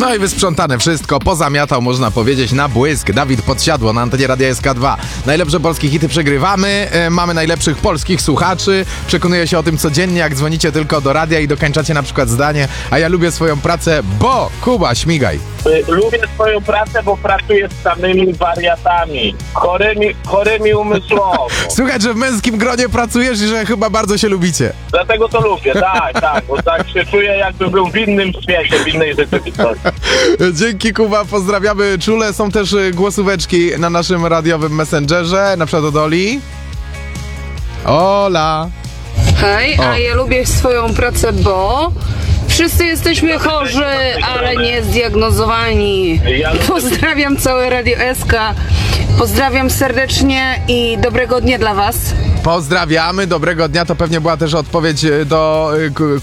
No i wysprzątane wszystko, pozamiatał, można powiedzieć, na błysk. Dawid Podsiadło na antenie Radia SK2. Najlepsze polskie hity przegrywamy, mamy najlepszych polskich słuchaczy. Przekonuję się o tym codziennie, jak dzwonicie tylko do radia i dokończacie na przykład zdanie: a ja lubię swoją pracę, bo... Kuba, śmigaj. Lubię swoją pracę, bo pracuję z samymi wariatami, chorymi umysłowo. Słychać, że w męskim gronie pracujesz i że chyba bardzo się lubicie. Dlatego to lubię, tak, bo tak się czuję, jakbym był w innym świecie, w innej rzeczywistości. Dzięki, Kuba, pozdrawiamy czule. Są też głosóweczki na naszym radiowym messengerze, na przykład od Oli. Ola. Hej, a ja lubię swoją pracę, bo wszyscy jesteśmy chorzy, ale nie zdiagnozowani. Pozdrawiam całe Radio SK. Pozdrawiam serdecznie i dobrego dnia dla was. Pozdrawiamy, dobrego dnia. To pewnie była też odpowiedź do